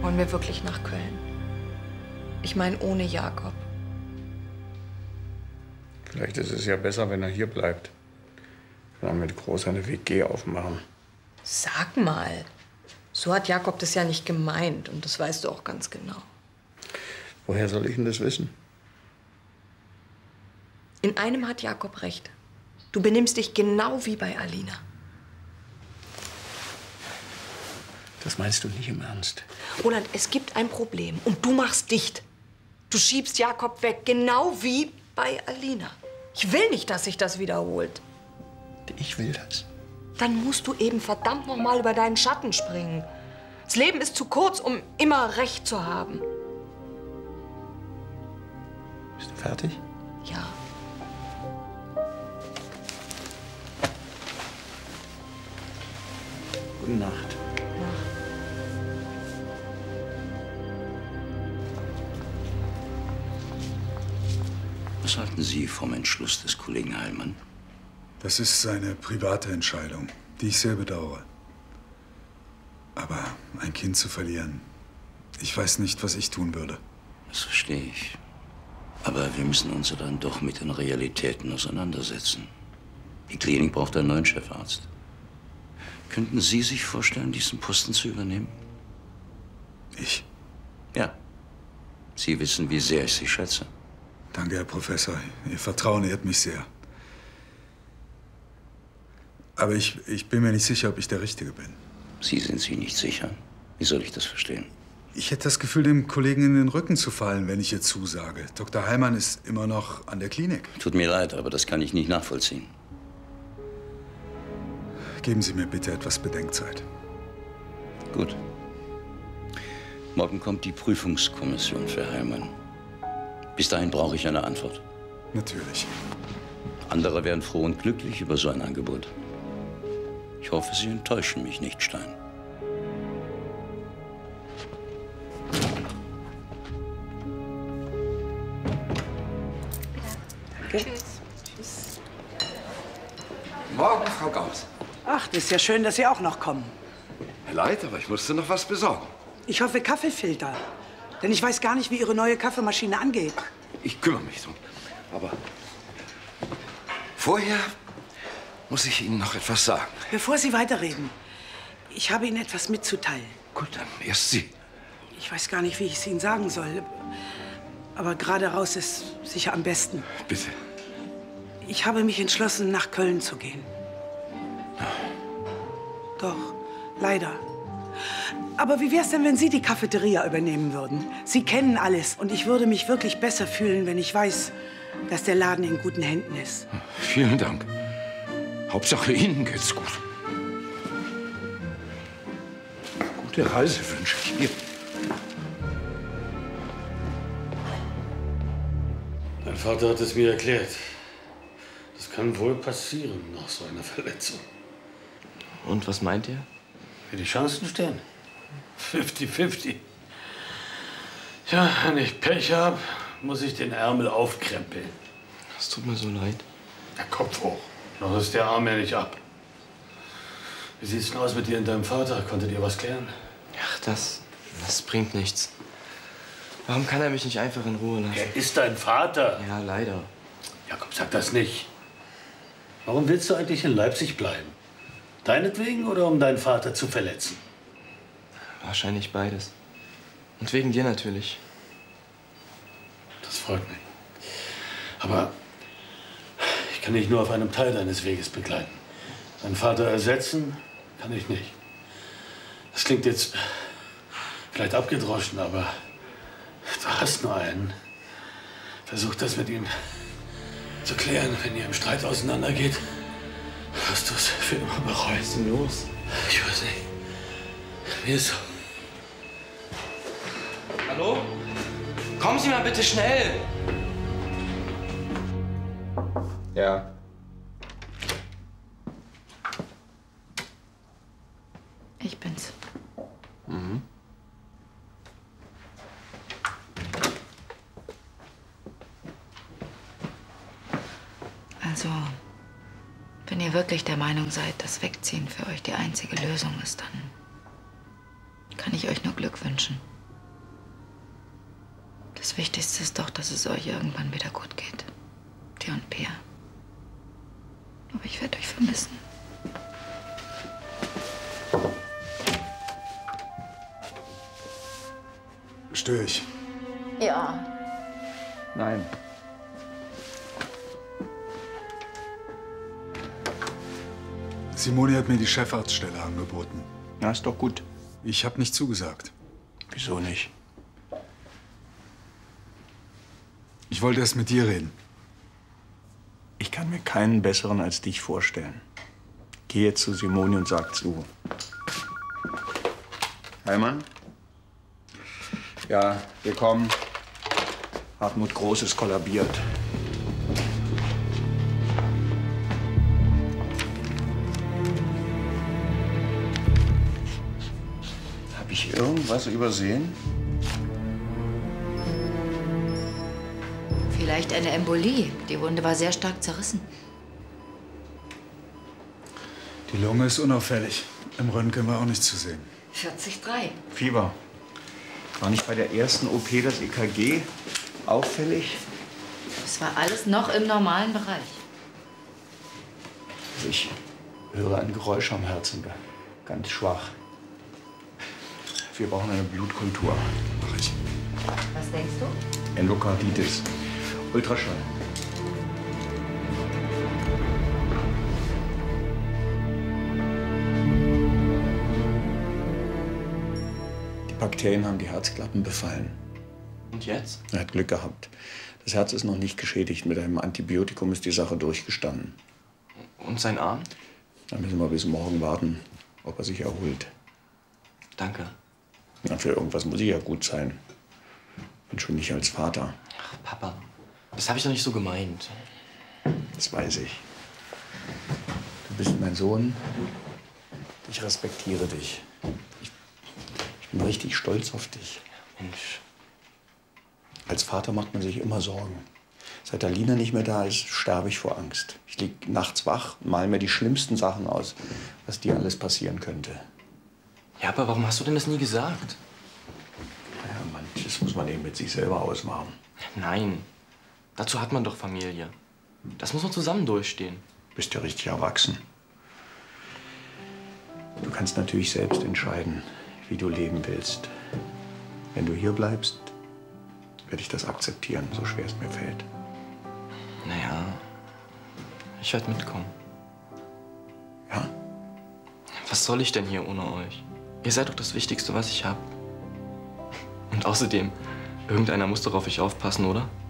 Wollen wir wirklich nach Köln? Ich meine, ohne Jakob. Vielleicht ist es ja besser, wenn er hier bleibt. Dann mit Groß eine WG aufmachen. Sag mal, so hat Jakob das ja nicht gemeint. Und das weißt du auch ganz genau. Woher soll ich denn das wissen? In einem hat Jakob recht. Du benimmst dich genau wie bei Alina. Das meinst du nicht im Ernst? Roland, es gibt ein Problem und du machst dicht. Du schiebst Jakob weg, genau wie bei Alina. Ich will nicht, dass sich das wiederholt. Ich will das. Dann musst du eben verdammt noch mal über deinen Schatten springen. Das Leben ist zu kurz, um immer Recht zu haben. Bist du fertig? Ja. Gute Nacht. Was halten Sie vom Entschluss des Kollegen Heilmann? Das ist seine private Entscheidung, die ich sehr bedauere. Aber ein Kind zu verlieren, ich weiß nicht, was ich tun würde. Das verstehe ich. Aber wir müssen uns ja dann doch mit den Realitäten auseinandersetzen. Die Klinik braucht einen neuen Chefarzt. Könnten Sie sich vorstellen, diesen Posten zu übernehmen? Ich? Ja. Sie wissen, wie sehr ich Sie schätze. Danke, Herr Professor. Ihr Vertrauen ehrt mich sehr. Aber ich bin mir nicht sicher, ob ich der Richtige bin. Sie sind sich nicht sicher. Wie soll ich das verstehen? Ich hätte das Gefühl, dem Kollegen in den Rücken zu fallen, wenn ich ihr zusage. Dr. Heilmann ist immer noch an der Klinik. Tut mir leid, aber das kann ich nicht nachvollziehen. Geben Sie mir bitte etwas Bedenkzeit. Gut. Morgen kommt die Prüfungskommission für Heilmann. Bis dahin brauche ich eine Antwort. Natürlich. Andere wären froh und glücklich über so ein Angebot. Ich hoffe, Sie enttäuschen mich nicht, Stein. Danke. Tschüss. Morgen, Frau Gauss. Ach, das ist ja schön, dass Sie auch noch kommen. Leid, aber ich musste noch was besorgen. Ich hoffe Kaffeefilter. Denn ich weiß gar nicht, wie Ihre neue Kaffeemaschine angeht. Ich kümmere mich drum. Aber vorher muss ich Ihnen noch etwas sagen. Bevor Sie weiterreden, ich habe Ihnen etwas mitzuteilen. Gut, dann erst Sie. Ich weiß gar nicht, wie ich es Ihnen sagen soll. Aber gerade raus ist sicher am besten. Bitte. Ich habe mich entschlossen, nach Köln zu gehen. Doch, leider. Aber wie wär's denn, wenn Sie die Cafeteria übernehmen würden? Sie kennen alles und ich würde mich wirklich besser fühlen, wenn ich weiß, dass der Laden in guten Händen ist. Vielen Dank. Hauptsache Ihnen geht's gut. Gute Reise wünsche ich dir. Mein Vater hat es mir erklärt. Das kann wohl passieren nach so einer Verletzung. Und was meint ihr? Wie die Chancen stehen. 50-50. Ja, wenn ich Pech habe, muss ich den Ärmel aufkrempeln. Es tut mir so leid. Der Kopf hoch. Noch ist der Arm ja nicht ab. Wie sieht's denn aus mit dir und deinem Vater? Konntet ihr was klären? Ach, das bringt nichts. Warum kann er mich nicht einfach in Ruhe lassen? Er ist dein Vater. Ja, leider. Jakob, sag das nicht. Warum willst du eigentlich in Leipzig bleiben? Deinetwegen oder um deinen Vater zu verletzen? Wahrscheinlich beides. Und wegen dir natürlich. Das freut mich. Aber ich kann dich nur auf einem Teil deines Weges begleiten. Deinen Vater ersetzen kann ich nicht. Das klingt jetzt vielleicht abgedroschen, aber du hast nur einen. Versuch das mit ihm zu klären, wenn ihr im Streit auseinandergeht. Wirst du es für immer bereuen. Was ist denn los? Ich weiß nicht. Mir ist so. Hallo? Kommen Sie mal bitte schnell! Ja. Ich bin's. Mhm. Also, wenn ihr wirklich der Meinung seid, dass Wegziehen für euch die einzige Lösung ist, dann kann ich euch nur Glück wünschen. Das Wichtigste ist doch, dass es euch irgendwann wieder gut geht. Dir und Peer. Aber ich werde euch vermissen. Störe ich? Ja. Nein. Simone hat mir die Chefarztstelle angeboten. Na, ist doch gut. Ich habe nicht zugesagt. Wieso nicht? Ich wollte erst mit dir reden. Ich kann mir keinen besseren als dich vorstellen. Geh jetzt zu Simone und sag zu. Heimann? Ja, wir kommen. Hartmut Groß ist kollabiert. Habe ich irgendwas übersehen? Vielleicht eine Embolie. Die Wunde war sehr stark zerrissen. Die Lunge ist unauffällig. Im Röntgen war auch nichts zu sehen. 40,3. Fieber. War nicht bei der ersten OP das EKG auffällig? Es war alles noch im normalen Bereich. Ich höre ein Geräusch am Herzen. Ganz schwach. Wir brauchen eine Blutkultur. Mach ich. Was denkst du? Endokarditis. Ultraschall. Die Bakterien haben die Herzklappen befallen. Und jetzt? Er hat Glück gehabt. Das Herz ist noch nicht geschädigt. Mit einem Antibiotikum ist die Sache durchgestanden. Und sein Arm? Da müssen wir bis morgen warten, ob er sich erholt. Danke. Na, für irgendwas muss ich ja gut sein. Und schon nicht als Vater. Ach, Papa, das habe ich doch nicht so gemeint. Das weiß ich. Du bist mein Sohn. Ich respektiere dich. Ich bin richtig stolz auf dich. Mensch. Als Vater macht man sich immer Sorgen. Seit Alina nicht mehr da ist, sterbe ich vor Angst. Ich lieg nachts wach und male mir die schlimmsten Sachen aus, was dir alles passieren könnte. Ja, aber warum hast du denn das nie gesagt? Ja, manches muss man eben mit sich selber ausmachen. Nein. Dazu hat man doch Familie. Das muss man zusammen durchstehen. Du bist ja richtig erwachsen. Du kannst natürlich selbst entscheiden, wie du leben willst. Wenn du hier bleibst, werde ich das akzeptieren, so schwer es mir fällt. Naja, ich werde mitkommen. Ja? Was soll ich denn hier ohne euch? Ihr seid doch das Wichtigste, was ich habe. Und außerdem, irgendeiner muss doch auf euch aufpassen, oder?